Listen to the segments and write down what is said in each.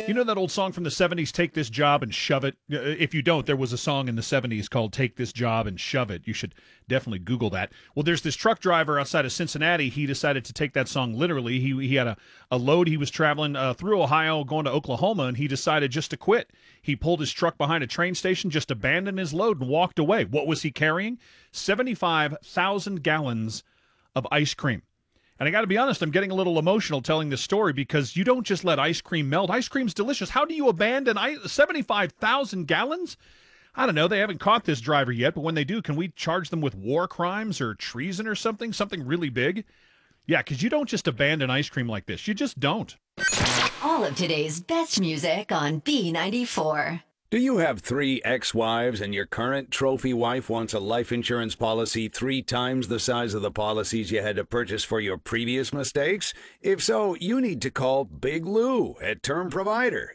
You know that old song from the 70s, Take This Job and Shove It? If you don't, there was a song in the 70s called Take This Job and Shove It. You should definitely Google that. Well, there's this truck driver outside of Cincinnati. He decided to take that song literally. He had a load. He was traveling through Ohio, going to Oklahoma, and he decided just to quit. He pulled his truck behind a train station, just abandoned his load, and walked away. What was he carrying? 75,000 gallons of ice cream. And I got to be honest, I'm getting a little emotional telling this story because you don't just let ice cream melt. Ice cream's delicious. How do you abandon 75,000 gallons? I don't know. They haven't caught this driver yet, but when they do, can we charge them with war crimes or treason or something really big? Yeah, because you don't just abandon ice cream like this. You just don't. All of today's best music on B94. Do you have 3 ex-wives and your current trophy wife wants a life insurance policy 3 times the size of the policies you had to purchase for your previous mistakes? If so, you need to call Big Lou at Term Provider,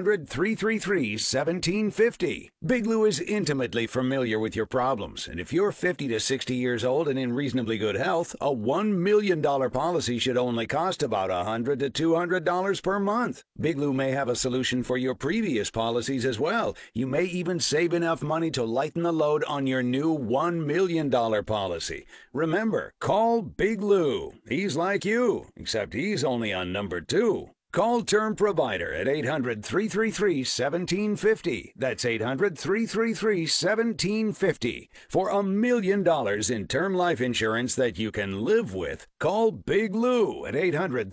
800-333-1750. Big Lou is intimately familiar with your problems, and if you're 50 to 60 years old and in reasonably good health, a $1 million policy should only cost about $100 to $200 per month. Big Lou may have a solution for your previous policies as well. You may even save enough money to lighten the load on your new $1 million policy. Remember, call Big Lou. He's like you, except he's only on number 2. Call Term Provider at 800-333-1750. That's 800-333-1750. For $1 million in term life insurance that you can live with, call Big Lou at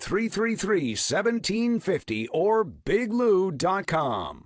800-333-1750 or biglou.com.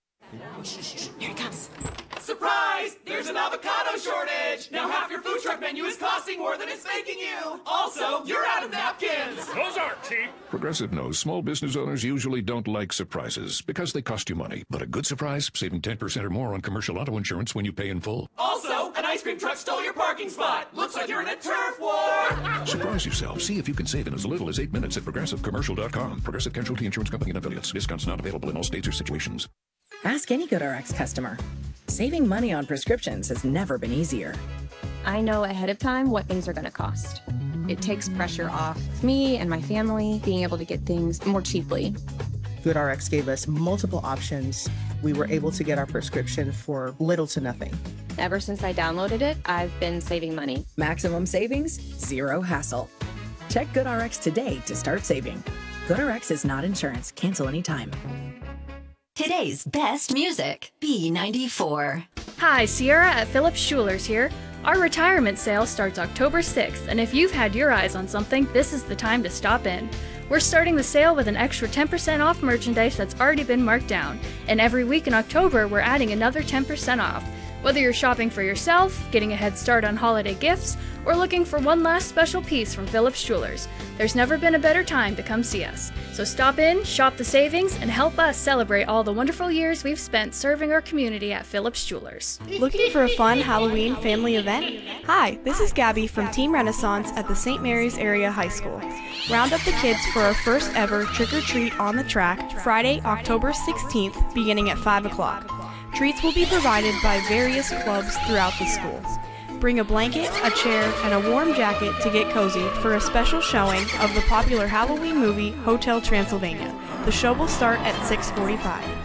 Here it comes. Surprise! There's an avocado shortage! Now half your food truck menu is costing more than it's making you! Also, you're out of napkins! Those aren't cheap! Progressive knows small business owners usually don't like surprises because they cost you money. But a good surprise, saving 10% or more on commercial auto insurance when you pay in full. Also, an ice cream truck stole your parking spot! Looks like you're in a turf war! Surprise yourself. See if you can save in as little as 8 minutes at ProgressiveCommercial.com. Progressive Casualty Insurance Company and Affiliates. Discounts not available in all states or situations. Ask any GoodRx customer. Saving money on prescriptions has never been easier. I know ahead of time what things are going to cost. It takes pressure off me and my family being able to get things more cheaply. GoodRx gave us multiple options. We were able to get our prescription for little to nothing. Ever since I downloaded it, I've been saving money. Maximum savings, zero hassle. Check GoodRx today to start saving. GoodRx is not insurance. Cancel anytime. Today's best music, B94. Hi, Sierra at Phillips Schulers here. Our retirement sale starts October 6th, and if you've had your eyes on something, this is the time to stop in. We're starting the sale with an extra 10% off merchandise that's already been marked down, and every week in October, we're adding another 10% off. Whether you're shopping for yourself, getting a head start on holiday gifts, or looking for one last special piece from Phillips Jewelers, there's never been a better time to come see us. So stop in, shop the savings, and help us celebrate all the wonderful years we've spent serving our community at Phillips Jewelers. Looking for a fun Halloween family event? Hi, this is Gabby from Team Renaissance at the St. Mary's Area High School. Round up the kids for our first ever trick-or-treat on the track, Friday, October 16th, beginning at 5 o'clock. Treats will be provided by various clubs throughout the school. Bring a blanket, a chair, and a warm jacket to get cozy for a special showing of the popular Halloween movie Hotel Transylvania. The show will start at 6:45.